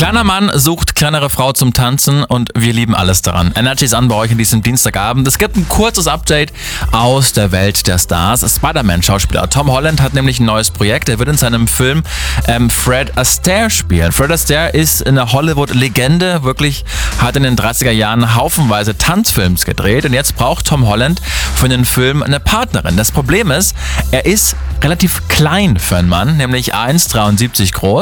Kleiner Mann sucht kleinere Frau zum Tanzen und wir lieben alles daran. Energy ist an bei euch an diesem Dienstagabend. Es gibt ein kurzes Update aus der Welt der Stars. Spider-Man-Schauspieler Tom Holland hat nämlich ein neues Projekt. Er wird in seinem Film Fred Astaire spielen. Fred Astaire ist eine Hollywood-Legende, wirklich hat in den 30er Jahren haufenweise Tanzfilms gedreht und jetzt braucht Tom Holland für den Film eine Partnerin. Das Problem ist, er ist relativ klein für einen Mann, nämlich 1,73 groß.